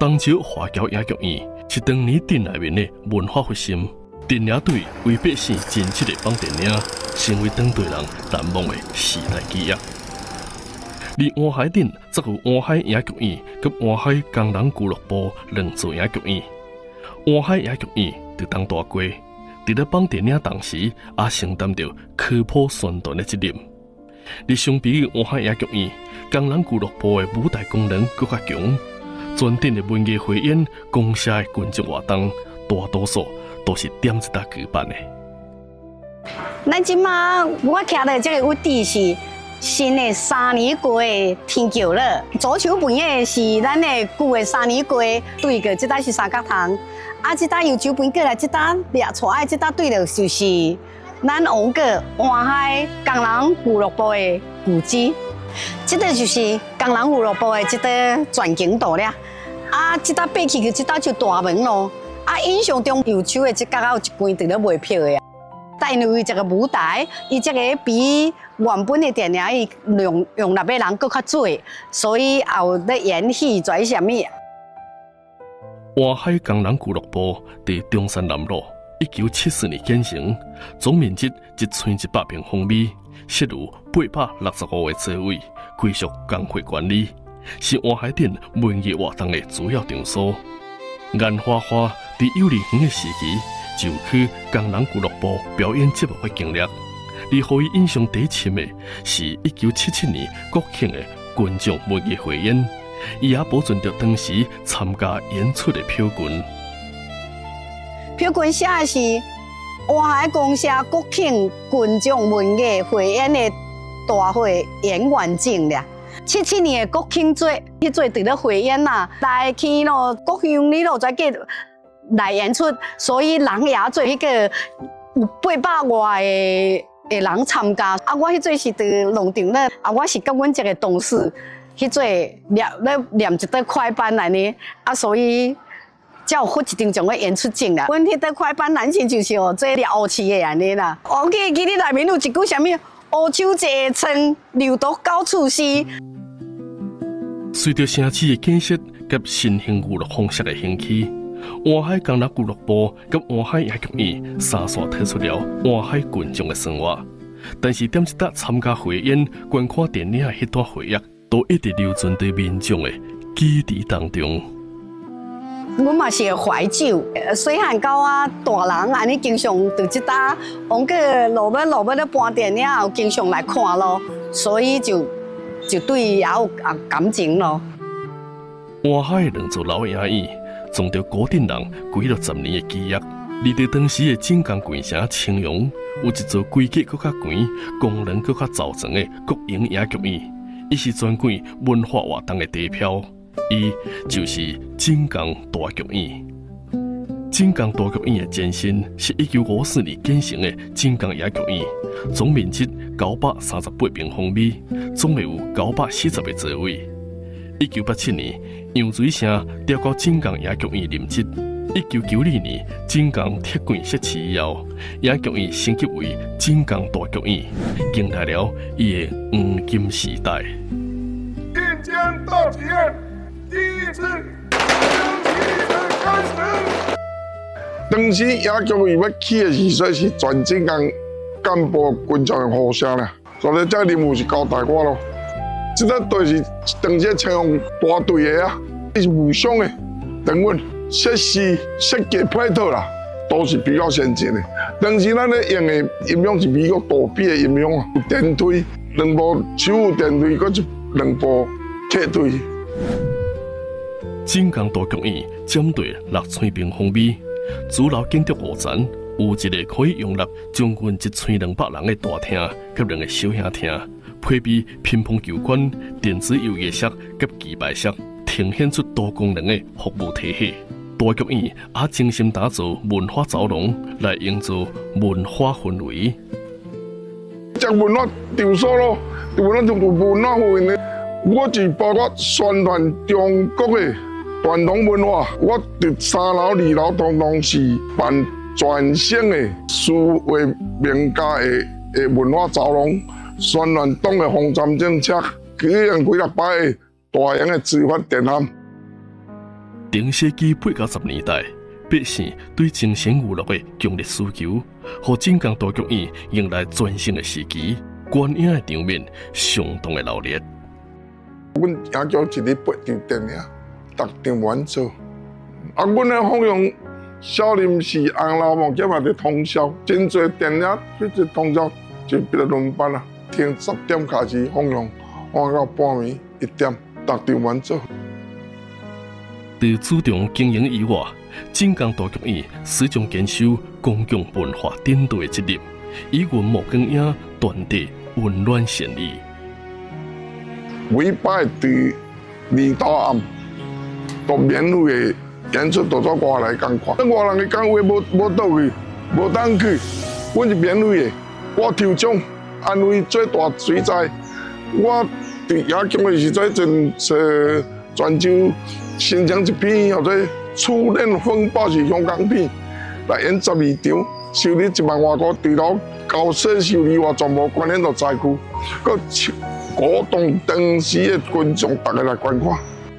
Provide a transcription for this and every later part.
东石华侨野剧院是当年镇内面的文化核心，电影队为百姓真实的放电影，成为当地人难忘的时代记忆。而湾海镇则有湾海野剧院及湾海工人俱乐部两座野剧院。湾海野剧院就当大过，伫咧放电影同时，也承担着科普宣传的责任。而相比于湾海野剧院，工人俱乐部的舞台功能更加强。专场的文艺汇演、公社的群众活动，大多数都是点一搭举办的。 咱即马我徛的这个位置是新的3年过的天桥了。足球门的是咱的旧的3年过，对个这搭是三角塘。啊，这搭由球门过来，这搭掠出来，这搭对了就是咱王个湾海工人俱乐部的古迹。这个就是工人俱乐部的这个转经道了。啊，这搭爬去这搭就大门咯。啊，印象中有手的这角有一关在咧卖票的啊。但因为这个舞台，伊这个比原本的电影伊容纳的人更较多，所以也有咧演戏做啥物。 湾海工人俱乐部在中山南路1974年建成，总面积1100平方米，设有865个座位，归属工会管理，是湾海镇文艺活动的主要场所。颜花花在幼儿园的时期就去工人俱乐部表演节目的经历，而让伊印象第一深的是1977年国庆的群众文艺汇演，伊也保存着当时参加演出的票券。 票券写的是湾海公社国庆群众文艺汇演的大会演员证了。77年的国庆节，迄节伫咧汇演啦，来去咯国乡里咯，再给来演出，所以人也做迄个有800外的人参加。啊，我迄节是伫农场咧，啊，我是甲阮一个同事，迄节念一块快板来呢，啊，所以才有获一张种的演出证啦。阮迄块快板男性就是哦，做了乌市的安尼啦。忘记记哩内面有一句啥物？乌手一个村，流毒到处是。 随着城市的建设及新兴娱乐方式的兴起，湾海工人俱乐部及湾海野剧院三线推出了湾海群众的生活。但是点一搭参加汇演、观看电影的迄段回忆，都一直留存在民众的记忆当中。 阮嘛是个怀旧，细汉到啊大人安尼，经常伫即搭往个路尾咧搬电影，有经常来看咯，所以就对伊也有感情咯。 湾海两座老影院，装着古镇人几60年的记忆，而对当时的镇江县城青阳，有一座规格更较悬、功能更较周全的国营野剧院，伊是专管文化活动的地标。伊就是镇江大剧院。镇江大剧院的前身是1954年建成的镇江野剧院，总面积938平方米，总共有940个座位。1987年，杨水城调到镇江野剧院任职。1992年，镇江铁轨设置以后，野剧院升级为镇江大剧院，迎来了伊的黄金时代。 镇江大剧院第一次开始。当时野剧院要起的时阵是全镇江干部群众的呼声啦，所以这任务是交代我咯。这个队是当时青阳大队的啊，伊是无双的，等阮设施设计配套啦，都是比较先进的。当时咱咧用的音响是美国杜比的音响啊，有电推，2部手有电推，搁2部客推。 镇江大剧院占地6000平方米，主楼建筑5层，有一个可以容纳将近1200人的大厅及2个小型厅，配备乒乓球馆、电子游艺室及棋牌室，呈现出多功能的服务体系。大剧院也精心打造文化走廊，来营造文化氛围。 这文化场所咯，文化就有文化氛围。我是包括宣传中国的传统文化，我伫3楼、2楼通通是办全省的数位名家的文化走廊，宣传党的防战政策，举行几6摆的大型的执法展览。 中世纪8、90年代，百姓对精神娱乐的强烈需求，和镇江大剧院迎来全新的时期。观影的场面相当的热烈。 阮影剧一日8场电影，逐场完做。啊，阮的放映少林寺、红楼梦，今嘛伫通宵，真侪电影一直通宵，就别个轮班啊，听10点开始放映，放到半暝1点，逐场完做。 除注重经营以外，镇江大剧院始终坚守公共文化顶端的责任，以原幕光影传递温暖善意。 每摆伫年头暗，都免费的演出，都做外来工看。外人的岗位无倒去，无当去，阮是免费的。我抽奖安慰最大水灾。我伫影剧的时阵，真是泉州新疆一片或者初恋风暴是香港片，来演12场，收入1万外块，除了交税收以外，全部捐献到灾区，佮鼓动当时的群众大家来观看。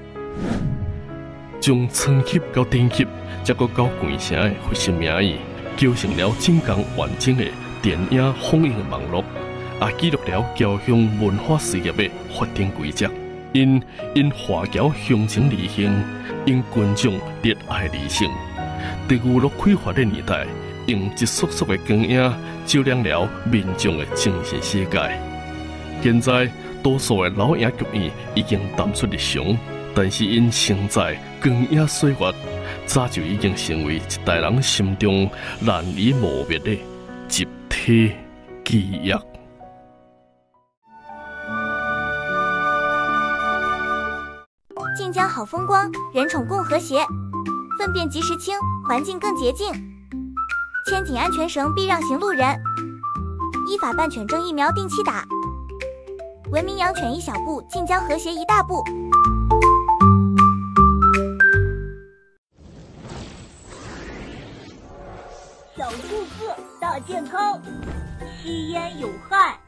从村级到镇级，再到县城的核心名义，构成了镇江完整的电影放映的网络，也记录了侨乡文化事业的发展轨迹。因华侨乡情理性，因群众热爱理性，在娱乐匮乏的年代，用一束束的光影照亮了民众的精神世界。现在，多数的老影剧院已经淡出日常，但是因承载光影岁月，早就已经成为一代人心中难以磨灭的集体记忆。 晋江好风光，人宠共和谐，粪便及时清，环境更洁净。牵紧安全绳，避让行路人。依法办犬证疫苗定期打。文明养犬一小步，晋江和谐一大步。 小兔子大健康，吸烟有害。